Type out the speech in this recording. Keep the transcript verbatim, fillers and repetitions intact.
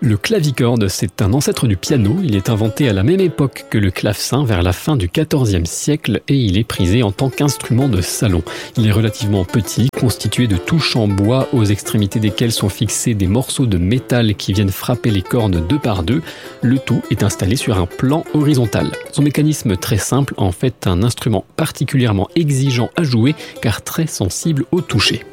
Le clavicorde, c'est un ancêtre du piano. Il est inventé à la même époque que le clavecin, vers la fin du quatorzième siècle, et il est prisé en tant qu'instrument de salon. Il est relativement petit, constitué de touches en bois aux extrémités desquelles sont fixés des morceaux de métal qui viennent frapper les cordes deux par deux. Le tout est installé sur un plan horizontal. Son mécanisme très simple en fait un instrument particulièrement exigeant à jouer car très sensible au toucher.